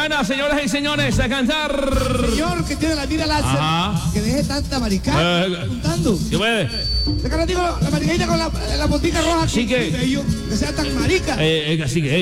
Dominicana, señoras y señores, a cantar. Señor que tiene la mira láser, que deje tanta maricada apuntando. ¿Qué puede? ¿De qué digo la maricadita con la botica roja? Sí que sea tan marica. Así que